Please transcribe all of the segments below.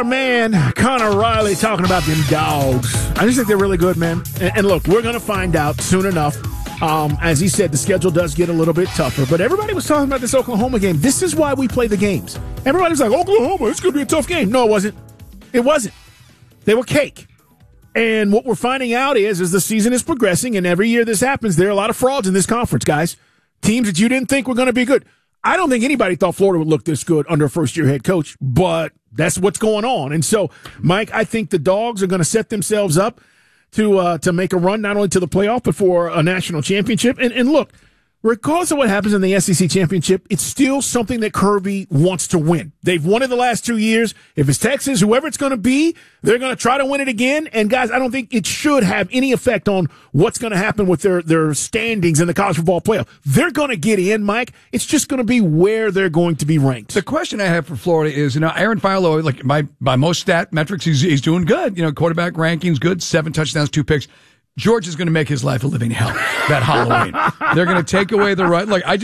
our man, Connor Riley, talking about them dogs. I just think they're really good, man. And look, we're going to find out soon enough. As he said, the schedule does get a little bit tougher. But everybody was talking about this Oklahoma game. This is why we play the games. Everybody's like, Oklahoma, it's going to be a tough game. No, it wasn't. It wasn't. They were cake. And what we're finding out is, as the season is progressing, and every year this happens, there are a lot of frauds in this conference, guys. Teams that you didn't think were going to be good. I don't think anybody thought Florida would look this good under a first-year head coach, but that's what's going on. And so, Mike, I think the Dogs are going to set themselves up to make a run not only to the playoff but for a national championship. And look, regardless of what happens in the SEC championship, it's still something that Kirby wants to win. They've won it the last 2 years. If it's Texas, whoever it's going to be, they're going to try to win it again. And guys, I don't think it should have any effect on what's going to happen with their standings in the college football playoff. They're going to get in, Mike. It's just going to be where they're going to be ranked. The question I have for Florida is, Aaron Philo, like by most stat metrics, he's doing good. Quarterback rankings good, 7 touchdowns, 2 picks. George is going to make his life a living hell that Halloween. They're going to take away the right. Like I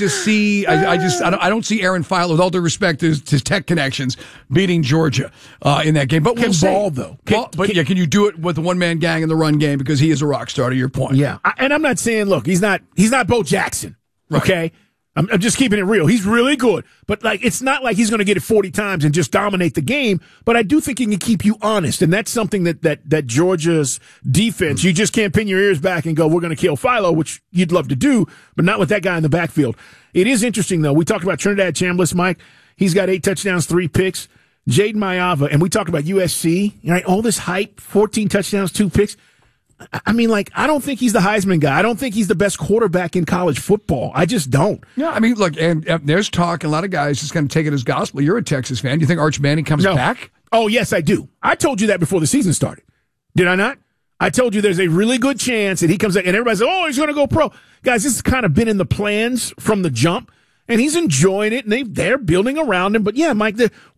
don't see Aaron Philo, with all due respect to his tech connections, beating Georgia in that game. But we'll see. Ball though. Can you do it with the one man gang in the run game, because he is a rock star? To your point, yeah. And I'm not saying, look, he's not Bo Jackson, okay. Right. I'm just keeping it real. He's really good. But, it's not like he's going to get it 40 times and just dominate the game. But I do think he can keep you honest. And that's something that Georgia's defense, you just can't pin your ears back and go, we're going to kill Philo, which you'd love to do, but not with that guy in the backfield. It is interesting, though. We talked about Trinidad Chambliss, Mike. He's got 8 touchdowns, 3 picks. Jaden Mayava, and we talked about USC, right? All this hype, 14 touchdowns, 2 picks. I mean, I don't think he's the Heisman guy. I don't think he's the best quarterback in college football. I just don't. Yeah, I mean, look, and there's talk, and a lot of guys just going to take it as gospel. You're a Texas fan. Do you think Arch Manning comes back? Oh, yes, I do. I told you that before the season started. Did I not? I told you there's a really good chance that he comes back, and everybody says, he's going to go pro. Guys, this has kind of been in the plans from the jump, and he's enjoying it, and they're building around him. But, yeah, Mike,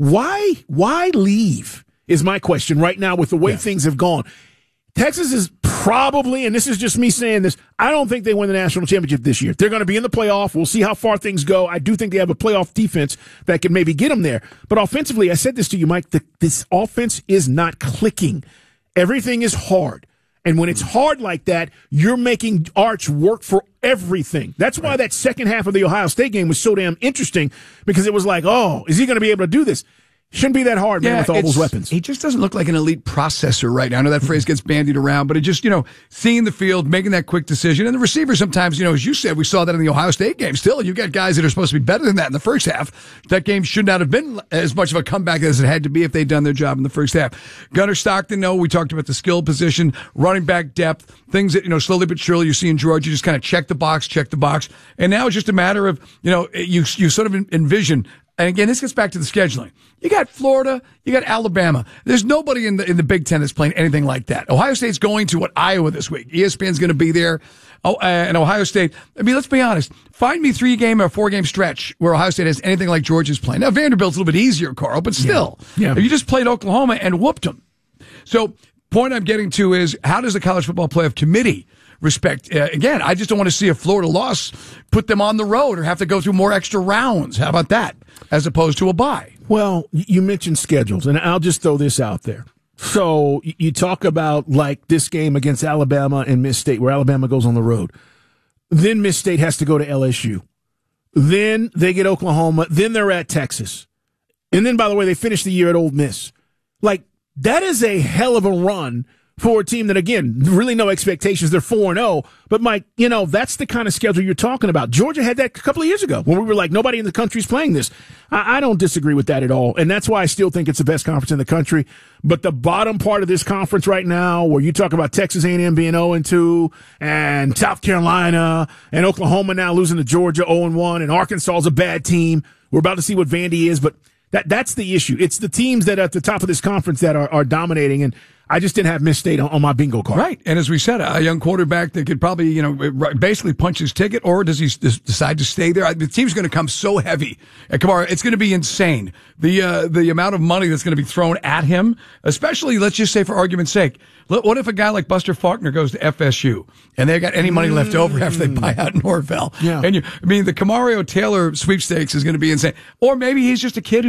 why leave is my question right now with the way things have gone. Texas is probably, and this is just me saying this, I don't think they win the national championship this year. They're going to be in the playoff. We'll see how far things go. I do think they have a playoff defense that can maybe get them there. But offensively, I said this to you, Mike, this offense is not clicking. Everything is hard. And when it's hard like that, you're making Arch work for everything. That's why that second half of the Ohio State game was so damn interesting, because it was like, is he going to be able to do this? Shouldn't be that hard, man, with all those weapons. He just doesn't look like an elite processor right now. I know that phrase gets bandied around, but it just, seeing the field, making that quick decision. And the receiver sometimes, as you said, we saw that in the Ohio State game. Still, you got guys that are supposed to be better than that in the first half. That game should not have been as much of a comeback as it had to be if they'd done their job in the first half. Gunnar Stockton, we talked about the skill position, running back depth, things that, slowly but surely you see in Georgia, just kind of check the box. And now it's just a matter of, you sort of envision. And again, this gets back to the scheduling. You got Florida, you got Alabama. There's nobody in the Big Ten that's playing anything like that. Ohio State's going to Iowa this week. ESPN's going to be there. And Ohio State, I mean, let's be honest. Find me 3-game or 4-game stretch where Ohio State has anything like Georgia's playing. Now, Vanderbilt's a little bit easier, Carl, but still. Yeah. If you just played Oklahoma and whooped them. So, point I'm getting to is, how does the College Football Playoff Committee respect? Again, I just don't want to see a Florida loss put them on the road or have to go through more extra rounds. How about that? As opposed to a bye. Well, you mentioned schedules, and I'll just throw this out there. So you talk about this game against Alabama and Miss State, where Alabama goes on the road. Then Miss State has to go to LSU. Then they get Oklahoma. Then they're at Texas. And then, by the way, they finish the year at Ole Miss. That is a hell of a run for a team that, again, really no expectations. They're 4-0. But, Mike, that's the kind of schedule you're talking about. Georgia had that a couple of years ago when we were like, nobody in the country's playing this. I don't disagree with that at all. And that's why I still think it's the best conference in the country. But the bottom part of this conference right now, where you talk about Texas A&M being 0-2 and South Carolina and Oklahoma now losing to Georgia 0-1 and Arkansas is a bad team. We're about to see what Vandy is, but that's the issue. It's the teams that are at the top of this conference that are dominating, and I just didn't have Miss State on my bingo card. Right. And as we said, a young quarterback that could probably, basically punch his ticket, or does he decide to stay there? The team's going to come so heavy at Kamara. It's going to be insane. The amount of money that's going to be thrown at him, especially, let's just say for argument's sake, what if a guy like Buster Faulkner goes to FSU and they got any money left over after they buy out Norvell? Yeah. And the Kamario Taylor sweepstakes is going to be insane. Or maybe he's just a kid